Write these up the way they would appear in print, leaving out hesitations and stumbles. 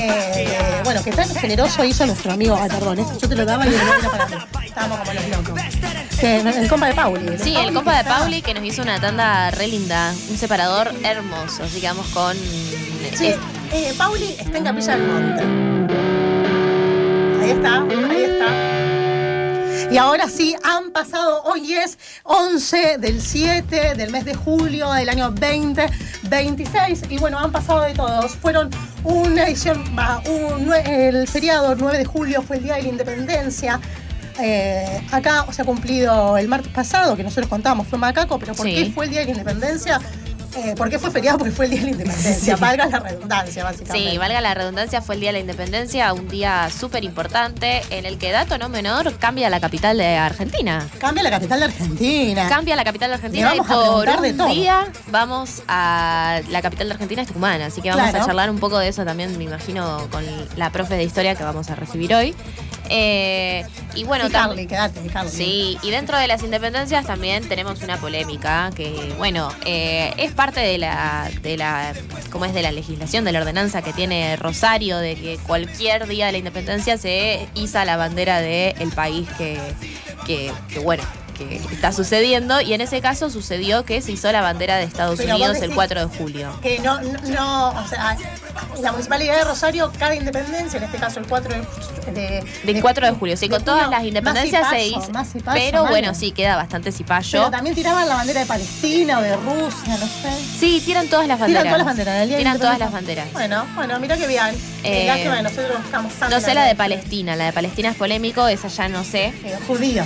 Bueno, que tan generoso hizo nuestro amigo. Ay, perdón, yo te lo daba y el era para mí. Estábamos como los locos. El compa de Pauli. Sí, el compa de Pauli que nos hizo una tanda re linda. Un separador hermoso, digamos, con... Sí, Pauli está en Capilla del Monte. Ahí está. Y ahora sí, han pasado, hoy es 11 del 7 del mes de julio del año 2026. Y bueno, han pasado de todos. Fueron una edición, el feriado 9 de julio fue el Día de la Independencia. Acá se ha cumplido el martes pasado, que nosotros contábamos, fue Macaco, pero ¿por qué fue el Día de la Independencia? ¿Por qué fue feriado? Porque fue el Día de la Independencia. Sí. Valga la redundancia, básicamente. Sí, valga la redundancia, fue el Día de la Independencia, un día súper importante en el que, dato no menor, cambia la capital de Argentina. Cambia la capital de Argentina y por un día vamos a la capital de Argentina, es Tucumán. Así que vamos a charlar un poco de eso también, me imagino, con la profe de historia que vamos a recibir hoy. Y bueno, quédate. Sí, y dentro de las independencias también tenemos una polémica que, bueno, es parte de la ¿cómo es? De la legislación, de la ordenanza que tiene Rosario, de que cualquier día de la independencia se iza la bandera del país que está sucediendo, y en ese caso sucedió que se izó la bandera de Estados Unidos el 4 de julio. Que no, o sea, la Municipalidad de Rosario, cada independencia, en este caso el 4 del 4 de julio, sí, con todas las independencias se hizo. Pero bueno, sí, queda bastante cipayo. Pero también tiraban la bandera de Palestina o de Rusia, no sé. Sí, tiran todas las banderas. Tiran todas las banderas. Bueno, mira qué bien. Lástima que nosotros estamos tan... No sé la de Palestina es polémico, esa ya no sé. Judío.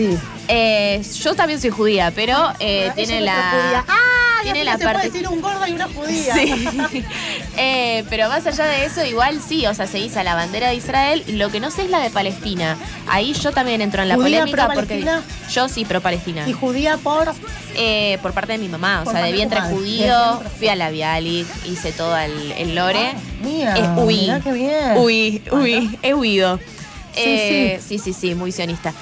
Yo también soy judía, pero tiene la... Tiene la parte... Se puede decir un gordo y una judía. Sí. Pero más allá de eso, igual sí, o sea, se iza la bandera de Israel. Lo que no sé es la de Palestina. Ahí yo también entro en la polémica porque yo sí pro-Palestina. ¿Y judía por? Por parte de mi mamá, o sea, de vientre judío, fui a la Bialik, hice todo el lore. Mira qué bien. He huido. Sí, muy sionista.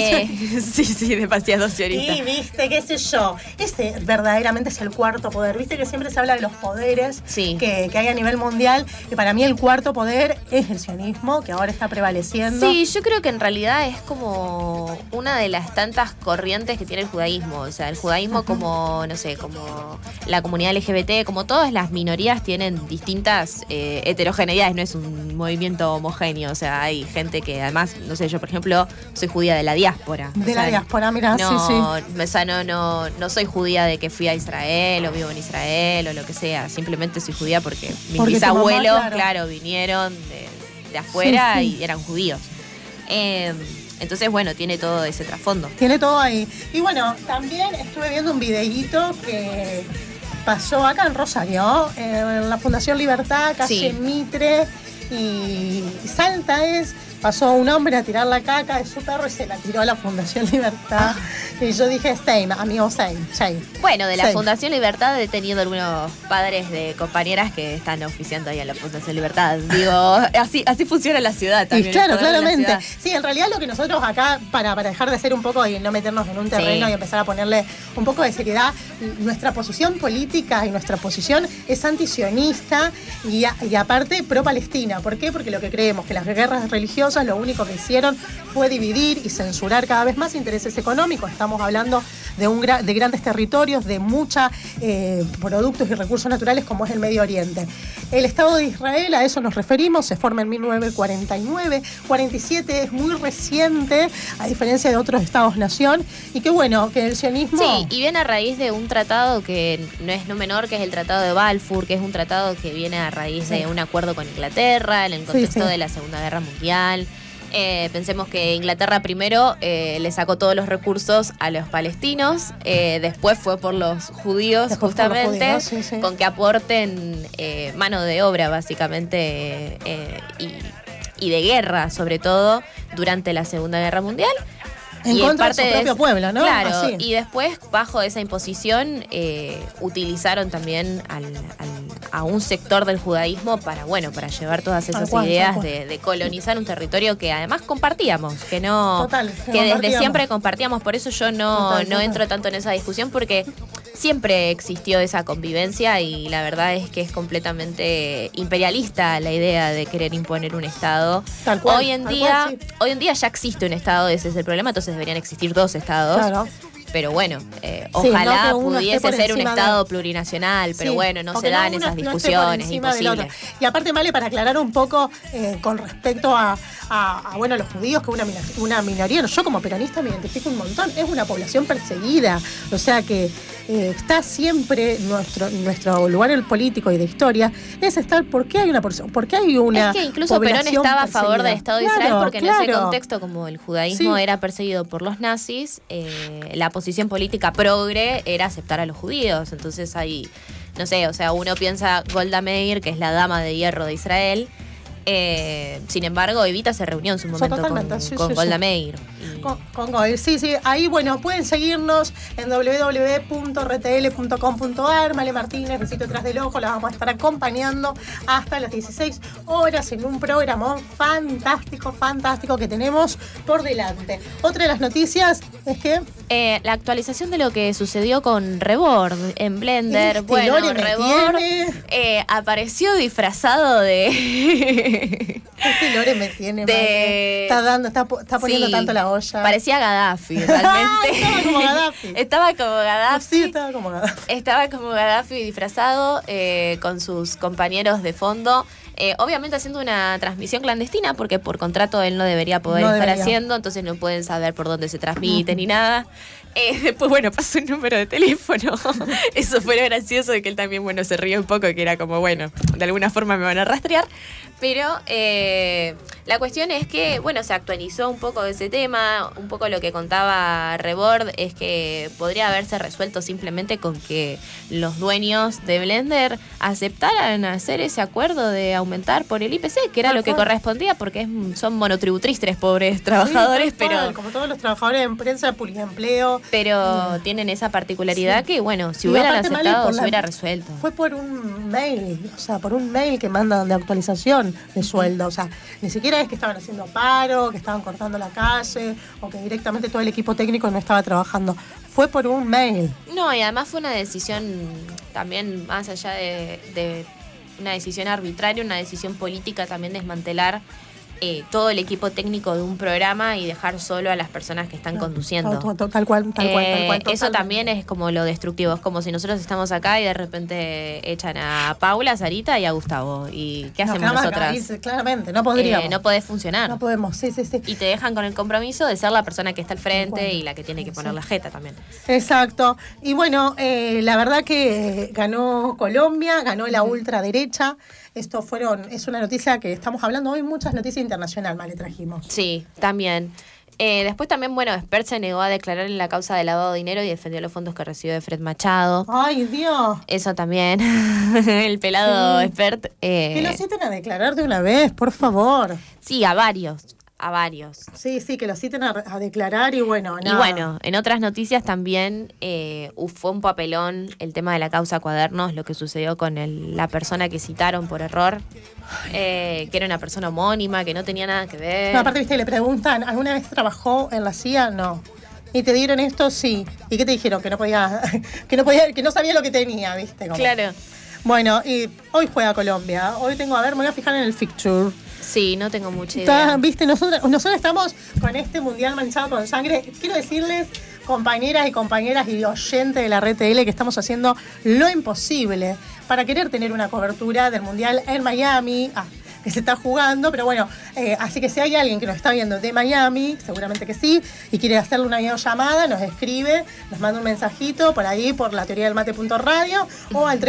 Sí, demasiado sionista. Y viste, qué sé yo, ese verdaderamente es el cuarto poder. Viste que siempre se habla de los poderes que hay a nivel mundial, y para mí el cuarto poder es el sionismo, que ahora está prevaleciendo. Sí, yo creo que en realidad es como una de las tantas corrientes que tiene el judaísmo. O sea, el judaísmo como, no sé, como la comunidad LGBT, como todas las minorías tienen distintas heterogeneidades, no es un movimiento homogéneo. O sea, hay gente que además, no sé, yo por ejemplo soy judía de la diáspora. Diáspora, mirá, sí. O sea, no soy judía de que fui a Israel o vivo en Israel o lo que sea. Simplemente soy judía porque mis bisabuelos, claro, vinieron de afuera y eran judíos. Entonces, bueno, tiene todo ese trasfondo. Tiene todo ahí. Y bueno, también estuve viendo un videíto que pasó acá en Rosario, en la Fundación Libertad, calle Mitre y Salta pasó un hombre a tirar la caca de su perro y se la tiró a la Fundación Libertad. Y yo dije, same. Bueno, de la Fundación Libertad he tenido algunos padres de compañeras que están oficiando ahí en la Fundación Libertad. Digo, así funciona la ciudad también. Y claro, claramente. Sí, en realidad lo que nosotros acá, para dejar de hacer un poco y no meternos en un terreno y empezar a ponerle un poco de seriedad, nuestra posición política y nuestra posición es antisionista y aparte pro-Palestina. ¿Por qué? Porque lo que creemos que las guerras religiosas lo único que hicieron fue dividir y censurar cada vez más intereses económicos. Estamos hablando de grandes territorios, de muchos productos y recursos naturales como es el Medio Oriente. El Estado de Israel, a eso nos referimos, se forma en 1949, 47 es muy reciente, a diferencia de otros estados-nación, y qué bueno, que el sionismo... Sí, y viene a raíz de un tratado que no menor, que es el Tratado de Balfour, que es un tratado que viene a raíz de un acuerdo con Inglaterra, en el contexto de la Segunda Guerra Mundial. Pensemos que Inglaterra primero le sacó todos los recursos a los palestinos, después fue por los judíos justamente, con que aporten mano de obra básicamente y de guerra sobre todo durante la Segunda Guerra Mundial. En contra de su propio pueblo, ¿no? Claro, así. Y después, bajo esa imposición, utilizaron también a un sector del judaísmo para llevar todas esas ideas de colonizar un territorio que además compartíamos, que desde siempre compartíamos. Por eso yo no entro tanto en esa discusión, porque siempre existió esa convivencia y la verdad es que es completamente imperialista la idea de querer imponer un Estado. Tal cual, hoy en día ya existe un Estado, ese es el problema, entonces deberían existir 2 estados. Claro. Pero bueno, ojalá no pudiese ser un Estado plurinacional, pero bueno, no se dan esas discusiones, es imposible. Y aparte, Male, para aclarar un poco con respecto a los judíos, que una minoría, yo como peronista me identifico un montón, es una población perseguida, o sea que está siempre nuestro lugar en el político y de historia, es estar, ¿por qué hay una Es que incluso Perón estaba a favor del Estado de Israel porque en ese contexto, como el judaísmo era perseguido por los nazis, la posición política progre era aceptar a los judíos. Entonces ahí, no sé, o sea, uno piensa Golda Meir, que es la dama de hierro de Israel. Sin embargo, Evita se reunió en su momento con Golda Meir. Con Gold, sí. Ahí, bueno, pueden seguirnos en www.rtl.com.ar. Male Martínez, besito detrás del ojo, la vamos a estar acompañando hasta las 16 horas en un programa fantástico que tenemos por delante. Otra de las noticias es que la actualización de lo que sucedió con Rebord en Blender. Rebord apareció disfrazado de... Lore me tiene está poniendo tanto la olla. Parecía Gaddafi, realmente. Estaba como Gaddafi. Sí, estaba como Gaddafi. Estaba como Gaddafi disfrazado con sus compañeros de fondo. Obviamente haciendo una transmisión clandestina, porque por contrato él no debería poder estar haciendo, entonces no pueden saber por dónde se transmite ni nada. Después, bueno, pasó un número de teléfono. Eso fue lo gracioso de que él también, bueno, se ríe un poco, que era como, bueno, de alguna forma me van a rastrear. Pero la cuestión es que, bueno, se actualizó un poco ese tema. Un poco lo que contaba Rebord es que podría haberse resuelto simplemente con que los dueños de Blender aceptaran hacer ese acuerdo de aumentar por el IPC, que era lo que correspondía, porque son monotributistas, pobres trabajadores, pero... Como todos los trabajadores de empresa, poliempleo. Pero tienen esa particularidad que, bueno, si hubieran aceptado, se hubiera resuelto. Fue por un mail, que mandan de actualización de sueldo. O sea, ni siquiera es que estaban haciendo paro, que estaban cortando la calle, o que directamente todo el equipo técnico no estaba trabajando. Fue por un mail. No, y además fue una decisión también, más allá de una decisión arbitraria, una decisión política también, desmantelar todo el equipo técnico de un programa y dejar solo a las personas que están conduciendo. Tal cual. Eso también es como lo destructivo. Es como si nosotros estamos acá y de repente echan a Paula, a Sarita y a Gustavo. ¿Y qué hacemos nosotras? Claramente, no podríamos. No podés funcionar. No podemos, sí. Y te dejan con el compromiso de ser la persona que está al frente y la que tiene que poner la jeta también. Exacto. Y bueno, la verdad que ganó Colombia, ganó la ultraderecha. Es una noticia que estamos hablando hoy, muchas noticias internacionales más le trajimos. Sí, también. Después también, bueno, Spert se negó a declarar en la causa de lavado de dinero y defendió los fondos que recibió de Fred Machado. ¡Ay, Dios! Eso también. El pelado Spert. Que lo citen a declarar de una vez, por favor. Sí, a varios. Sí, que lo citen a declarar y bueno, nada. Y bueno, en otras noticias también fue un papelón el tema de la causa Cuadernos, lo que sucedió con la persona que citaron por error, que era una persona homónima, que no tenía nada que ver. No, aparte, viste, le preguntan, ¿alguna vez trabajó en la CIA? No. ¿Y te dieron esto? Sí. ¿Y qué te dijeron? Que no sabía lo que tenía, viste. Claro. Bueno, y hoy juega Colombia. Hoy me voy a fijar en el fixture. Sí, no tengo mucha idea. Viste, nosotros estamos con este mundial manchado con sangre. Quiero decirles, compañeras y oyentes de la RTL, que estamos haciendo lo imposible para querer tener una cobertura del mundial en Miami, que se está jugando, pero bueno, así que si hay alguien que nos está viendo de Miami, seguramente que sí, y quiere hacerle una videollamada, nos escribe, nos manda un mensajito por ahí, por la teoría del mate.radio, o al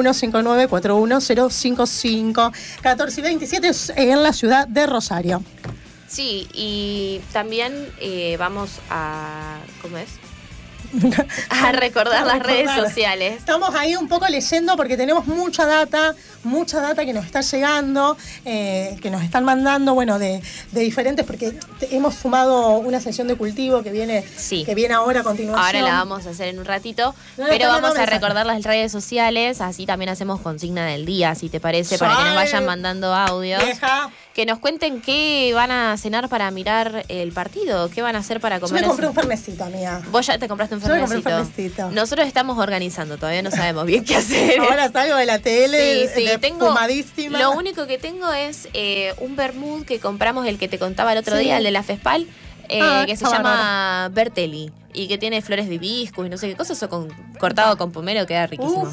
341-5941-055, 14:27 en la ciudad de Rosario. Sí, y también vamos a... ¿Cómo es? A recordar las redes sociales. Estamos ahí un poco leyendo porque tenemos mucha data que nos está llegando, que nos están mandando, bueno, de diferentes, porque hemos sumado una sesión de cultivo que viene ahora a continuación. Ahora la vamos a hacer en un ratito, pero vamos a recordar las redes sociales, así también hacemos consigna del día, si te parece, para que nos vayan mandando audios. que nos cuenten qué van a cenar para mirar el partido, qué van a hacer para comer. Yo me compré un fernecito, amiga. Vos ya te compraste un fernecito. Yo me compré un fernecito. Nosotros estamos organizando, todavía no sabemos bien qué hacer. Ahora salgo de la tele, fumadísima. Lo único que tengo es un vermut que compramos, el que te contaba el otro día, el de la FESPAL, que se llama Bertelli y que tiene flores de hibiscus y no sé qué cosas, eso cortado con pomelo queda riquísimo.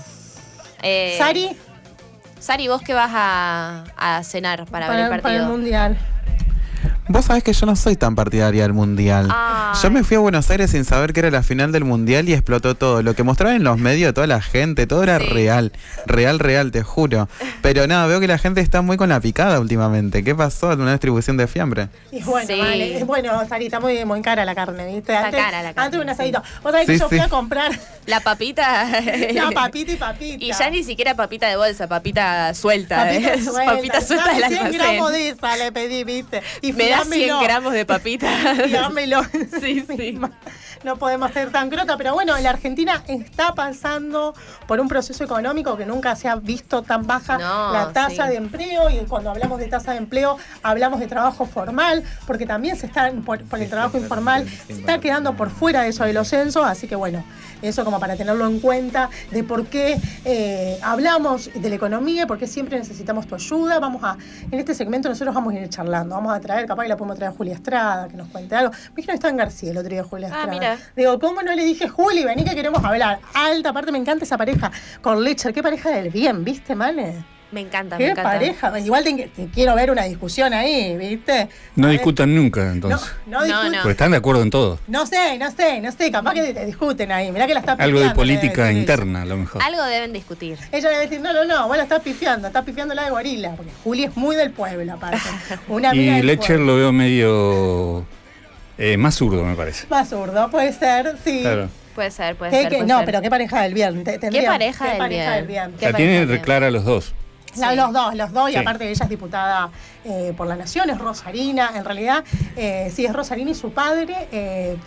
Sari, ¿vos qué vas a cenar para ver el partido? Para el Mundial. Vos sabés que yo no soy tan partidaria del Mundial. Ay. Yo me fui a Buenos Aires sin saber que era la final del Mundial y explotó todo. Lo que mostraban en los medios, toda la gente, todo era real, te juro. Pero nada, veo que la gente está muy con la picada últimamente. ¿Qué pasó? ¿Una distribución de fiambre? Y bueno, vale. Bueno, Sari, está muy cara la carne, ¿viste? Está cara la carne. Antes de un asadito. Vos sabés que yo fui a comprar la papita. La papita y papita. Y ya ni siquiera papita de bolsa, papita suelta. Papita suelta del almacén. 100 gramos de esa le pedí, ¿viste? Y me da 100 gramos de papita. Y dámelo. Sí. No podemos ser tan crota, pero bueno, la Argentina está pasando por un proceso económico que nunca se ha visto tan baja la tasa de empleo, y cuando hablamos de tasa de empleo hablamos de trabajo formal, porque también se está por el trabajo informal se está quedando por fuera de eso de los censos, así que bueno, eso como para tenerlo en cuenta de por qué hablamos de la economía y por qué siempre necesitamos tu ayuda. En este segmento nosotros vamos a ir charlando, vamos a traer, capaz que la podemos traer a Julia Estrada, que nos cuente algo. Me dijeron que estaba en García el otro día Julia Estrada. Mira. Digo, ¿cómo no le dije, Juli, vení que queremos hablar? Alta, aparte me encanta esa pareja con Lecher, qué pareja del bien, ¿viste, Mane? Me encanta, ¿Qué pareja? Igual te quiero ver una discusión ahí, ¿viste? No discutan nunca, entonces. No discutan. Porque están de acuerdo en todo. No sé, capaz que te discuten ahí. Mirá que la está pifiando. Algo de política interna, a lo mejor. Algo deben discutir. Ella debe decir, no, vos la estás pifiando la de gorila, porque Juli es muy del pueblo, aparte. Y Lecher lo veo medio más zurdo, me parece. Más zurdo, puede ser, sí. Claro. Puede ser. No, pero qué pareja del bien. ¿Qué pareja del bien? La tienen clara los dos. Sí. Los dos, y aparte ella es diputada por la Nación, es rosarina, en realidad, sí, es rosarina y su padre,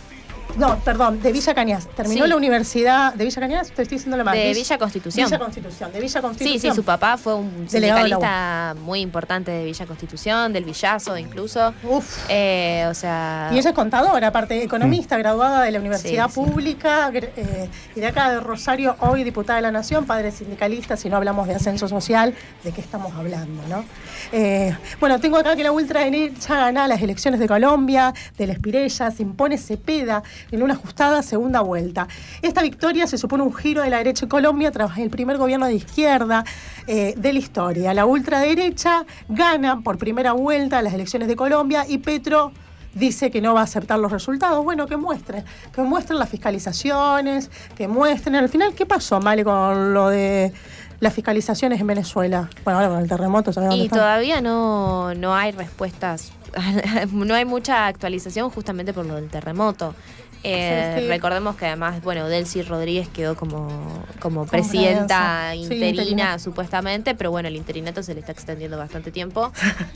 de Villa Cañas. Terminó la universidad de Villa Cañas, te estoy diciendo lo más. De Villa Constitución. De Villa Constitución. Sí, su papá fue un sindicalista muy importante de Villa Constitución, del Villazo incluso. Uf. Y ella es contadora, aparte, economista, graduada de la Universidad Pública, y de acá de Rosario, hoy diputada de la Nación, padre sindicalista. Si no hablamos de ascenso social, ¿de qué estamos hablando, no? Bueno, tengo acá que la ultraderecha gana las elecciones de Colombia, de la Espirella, se impone Cepeda en una ajustada segunda vuelta. Esta victoria se supone un giro de la derecha en Colombia tras el primer gobierno de izquierda de la historia. La ultraderecha gana por primera vuelta las elecciones de Colombia y Petro dice que no va a aceptar los resultados. Bueno, que muestren las fiscalizaciones, que muestren. Al final, ¿qué pasó, Male, con lo de las fiscalizaciones en Venezuela? Bueno, ahora con el terremoto. Y todavía no hay respuestas, no hay mucha actualización justamente por lo del terremoto. Recordemos que además, Delcy Rodríguez quedó como presidenta interina, supuestamente, pero bueno, el interinato se le está extendiendo bastante tiempo.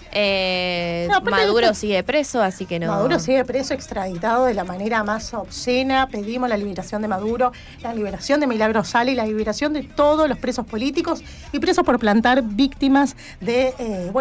Maduro sigue preso, así que no. Maduro sigue preso, extraditado de la manera más obscena. Pedimos la liberación de Maduro, la liberación de Milagro Sala y la liberación de todos los presos políticos y presos por plantar víctimas de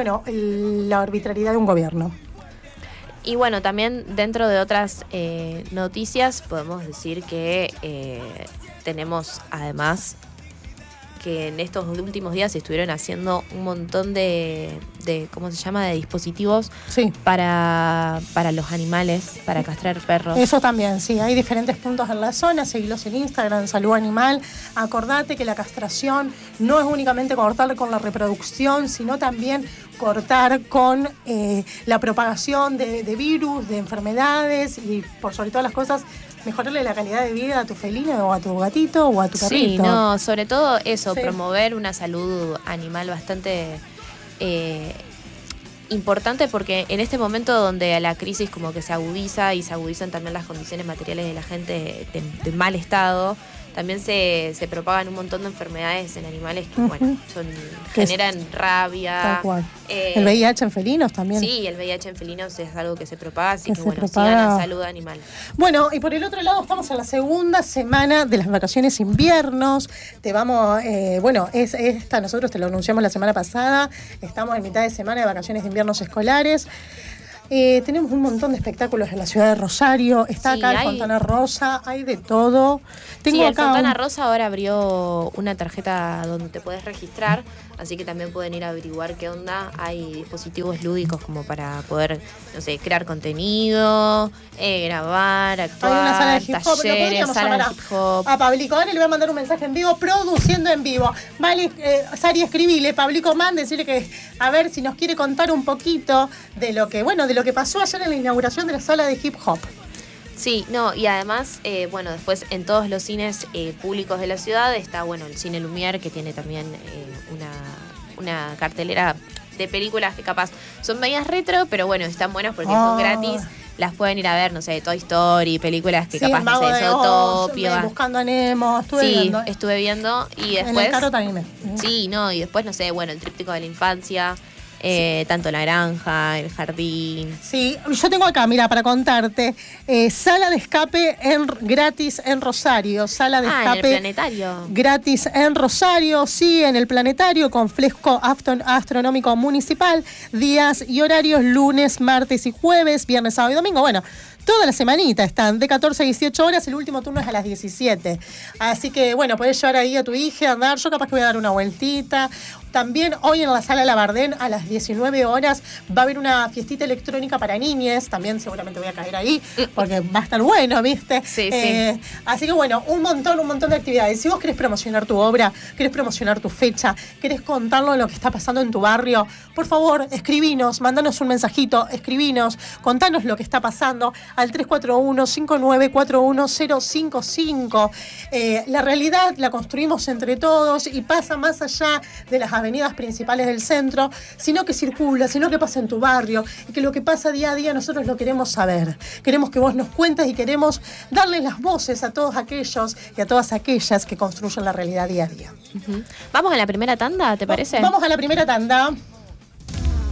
la arbitrariedad de un gobierno. Y bueno, también dentro de otras noticias podemos decir que tenemos además que en estos últimos días se estuvieron haciendo un montón de ¿cómo se llama?, de dispositivos para los animales, para castrar perros. Eso también, sí, hay diferentes puntos en la zona, seguilos en Instagram, Salud Animal. Acordate que la castración no es únicamente cortar con la reproducción, sino también cortar con la propagación de virus, de enfermedades y, por sobre todas las cosas, mejorarle la calidad de vida a tu felino o a tu gatito o a tu perrito. Sí, sobre todo eso, promover una salud animal bastante importante, porque en este momento donde la crisis como que se agudiza y se agudizan también las condiciones materiales de la gente de mal estado, también se propagan un montón de enfermedades en animales que, bueno, generan rabia. Tal cual. El VIH en felinos también. Sí, el VIH en felinos es algo que se propaga, así que bueno, propaga. sigan en salud animal. Bueno, y por el otro lado estamos en la segunda semana de las vacaciones inviernos. Te vamos, es esta, nosotros te lo anunciamos la semana pasada, estamos en mitad de semana de vacaciones de inviernos escolares. Tenemos un montón de espectáculos en la ciudad de Rosario. Está acá el Fontana Rosa, hay de todo. El Fontana Rosa ahora abrió una tarjeta donde te puedes registrar, así que también pueden ir a averiguar qué onda. Hay dispositivos lúdicos como para poder, no sé, crear contenido, grabar, actuar, hay una sala de hip hop, talleres, sala de hip hop. A Pablico, ahora le voy a mandar un mensaje en vivo, produciendo en vivo. Vale, Sari, escribile, Pablico Man, decirle que a ver si nos quiere contar un poquito de lo que pasó ayer en la inauguración de la sala de hip hop. Sí, no, y además, después en todos los cines públicos de la ciudad está, el Cine Lumière, que tiene también una cartelera de películas que capaz son medias retro, pero están buenas porque son gratis. Las pueden ir a ver, no sé, Toy Story, películas que capaz, no sé, Zootopia. Buscando a Nemo, estuve viendo. Y después... En el carro también. Sí, y después, no sé, el tríptico de la infancia. Tanto la granja, el jardín. Sí, yo tengo acá, mira, para contarte, sala de escape gratis en Rosario, sala de escape en el planetario. Gratis en Rosario, sí, en el planetario, complejo astronómico municipal, días y horarios lunes, martes y jueves, viernes, sábado y domingo, toda la semanita están, de 14 a 18 horas, el último turno es a las 17. Así que, podés llevar ahí a tu hija a andar, yo capaz que voy a dar una vueltita. También hoy en la sala Labardén a las 19 horas va a haber una fiestita electrónica para niñes, también seguramente voy a caer ahí, porque va a estar bueno, ¿viste? Sí. Así que un montón de actividades. Si vos querés promocionar tu obra, querés promocionar tu fecha, querés contarlo de lo que está pasando en tu barrio, por favor, escribinos, mandanos un mensajito, escribinos, contanos lo que está pasando al 341-5941-055. La realidad la construimos entre todos y pasa más allá de las avenidas principales del centro, sino que circula, sino que pasa en tu barrio, y que lo que pasa día a día nosotros lo queremos saber. Queremos que vos nos cuentes y queremos darles las voces a todos aquellos y a todas aquellas que construyen la realidad día a día. ¿Vamos a la primera tanda, te parece? Vamos a la primera tanda.